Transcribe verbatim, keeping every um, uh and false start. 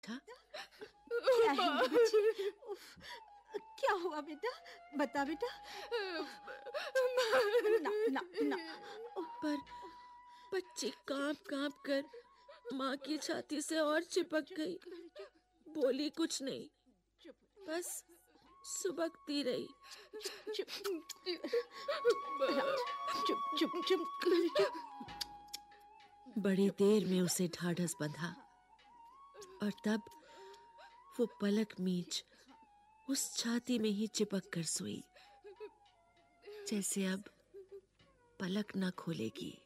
था। क्या है बच्ची? उफ, क्या हुआ बेटा? बता बेटा। ना ना ना। पर बच्ची कांप कांप कर माँ की छाती से और चिपक गई। बोली कुछ नहीं, बस सुबकती रही। चुप राज, चुप चुप चुप कर चुप। बड़ी देर में उसे ढाढ़स बंधा और तब वो पलक मीच उस छाती में ही चिपक कर सोई, जैसे अब पलक न खोलेगी।